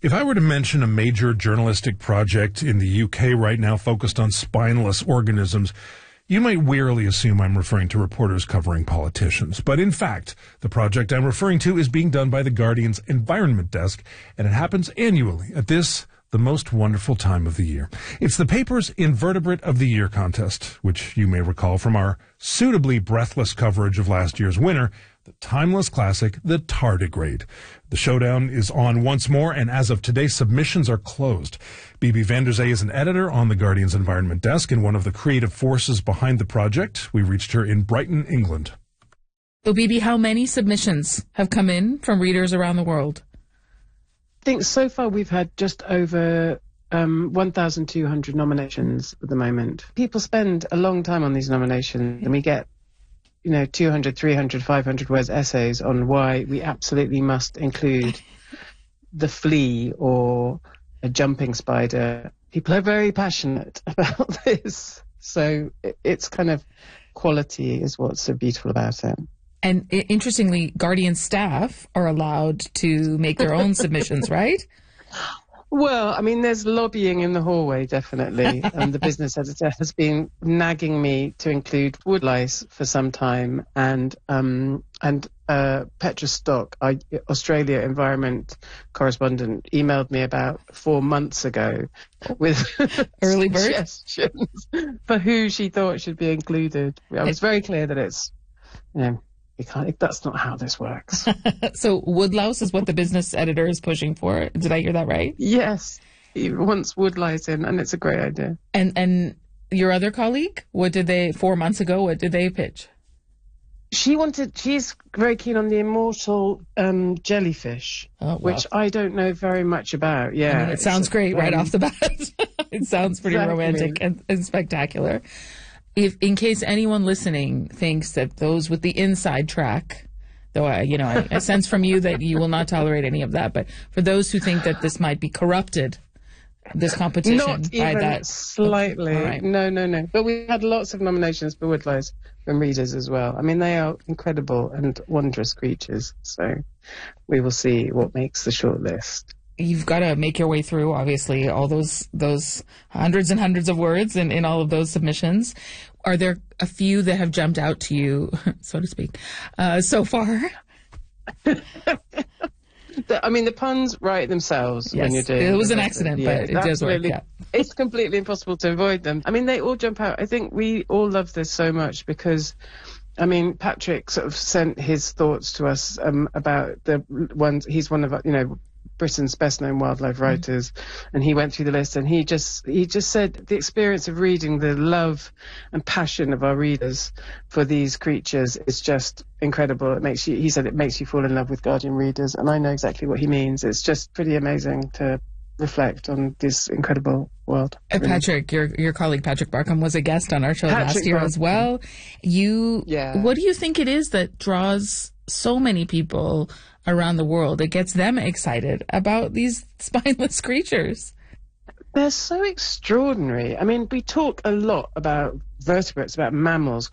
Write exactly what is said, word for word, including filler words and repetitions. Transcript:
If I were to mention a major journalistic project in the U K right now focused on spineless organisms, you might wearily assume I'm referring to reporters covering politicians. But in fact, the project I'm referring to is being done by The Guardian's Environment Desk, and it happens annually at this, the most wonderful time of the year. It's the paper's Invertebrate of the Year contest, which you may recall from our suitably breathless coverage of last year's winner, the timeless classic, the Tardigrade. The showdown is on once more, and as of today, submissions are closed. Bibi van der Zee is an editor on The Guardian's Environment Desk and one of the creative forces behind the project. We reached her in Brighton, England. So, Bibi, how many submissions have come in from readers around the world? I think so far we've had just over um, one thousand two hundred nominations at the moment. People spend a long time on these nominations, and we get you know, two hundred, three hundred, five hundred words essays on why we absolutely must include the flea or a jumping spider. People are very passionate about this. So it's kind of quality is what's so beautiful about it. And interestingly, Guardian staff are allowed to make their own submissions, right? Well, I mean, there's lobbying in the hallway, definitely. And the business editor has been nagging me to include woodlice for some time. And um, and uh, Petra Stock, our Australia environment correspondent, emailed me about four months ago with early bird suggestions for who she thought should be included. I was very clear that it's, you know, You can't, that's not how this works. So woodlouse is what the business editor is pushing for. Did I hear that right? Yes. He wants woodlice in, and it's a great idea. And and your other colleague, what did they, four months ago, what did they pitch? She wanted, she's very keen on the immortal um, jellyfish, oh, wow. which I don't know very much about. Yeah. I mean, it sounds great um, right off the bat. It sounds pretty exactly. romantic and, and spectacular. If, in case anyone listening thinks that those with the inside track, though I, you know, I, I sense from you that you will not tolerate any of that, but for those who think that this might be corrupted, this competition not by even that slightly, okay, right. no, no, no. But we had lots of nominations for woodlice from readers as well. I mean, they are incredible and wondrous creatures. So we will see what makes the shortlist. You've got to make your way through, obviously, all those those hundreds and hundreds of words in, in all of those submissions. Are there a few that have jumped out to you, so to speak, uh, so far? I mean, the puns write themselves yes, when you're doing it. It was it. an accident, yeah, but it does work, yeah. It's completely impossible to avoid them. I mean, they all jump out. I think we all love this so much because, I mean, Patrick sort of sent his thoughts to us um, about the ones, he's one of, you know, Britain's best-known wildlife writers, mm. and he went through the list, and he just he just said the experience of reading, the love and passion of our readers for these creatures is just incredible. It makes you, he said, it makes you fall in love with Guardian readers, and I know exactly what he means. It's just pretty amazing to reflect on this incredible world. Uh, Patrick, your your colleague Patrick Barkham was a guest on our show Patrick last year Barkham. as well. You, yeah. What do you think it is that draws so many people around the world? It gets them excited about these spineless creatures. They're so extraordinary. I mean, we talk a lot about vertebrates, about mammals,